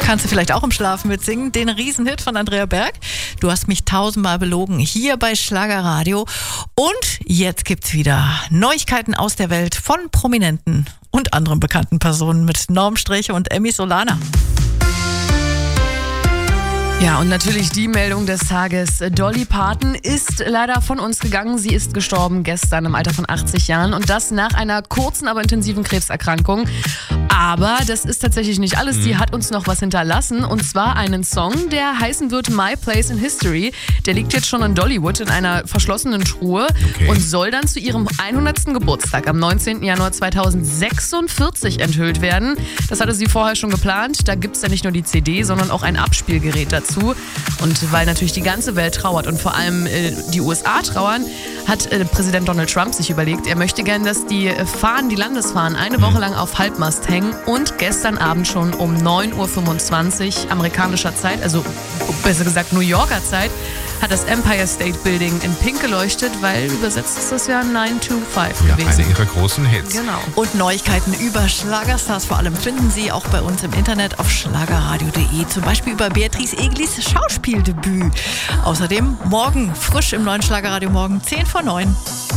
Kannst du vielleicht auch im Schlafen mitsingen? Den Riesenhit von Andrea Berg. Du hast mich 1000-mal belogen. Hier bei Schlagerradio. Und jetzt gibt's wieder Neuigkeiten aus der Welt von Prominenten und anderen bekannten Personen mit Norm Sträche und Emmy Solana. Ja, und natürlich die Meldung des Tages. Dolly Parton ist leider von uns gegangen. Sie ist gestorben gestern im Alter von 80 Jahren und das nach einer kurzen, aber intensiven Krebserkrankung. Aber das ist tatsächlich nicht alles. Sie hat uns noch was hinterlassen und zwar einen Song, der heißen wird My Place in History. Der liegt jetzt schon in Dollywood in einer verschlossenen Truhe und soll dann zu ihrem 100. Geburtstag am 19. Januar 2046 enthüllt werden. Das hatte sie vorher schon geplant. Da gibt es ja nicht nur die CD, sondern auch ein Abspielgerät dazu. Und weil natürlich die ganze Welt trauert und vor allem die USA trauern, hat Präsident Donald Trump sich überlegt, er möchte gerne, dass die Landesfahnen eine Woche lang auf Halbmast hängen und gestern Abend schon um 9:25 Uhr amerikanischer Zeit, also besser gesagt New Yorker Zeit, hat das Empire State Building in pink geleuchtet, weil übersetzt ist das ja 925 gewesen. Einer ihrer großen Hits. Genau. Und Neuigkeiten über Schlagerstars vor allem finden Sie auch bei uns im Internet auf schlagerradio.de. Zum Beispiel über Beatrice Eglis Schauspieldebüt. Außerdem morgen frisch im neuen Schlagerradio morgen 10 vor 9.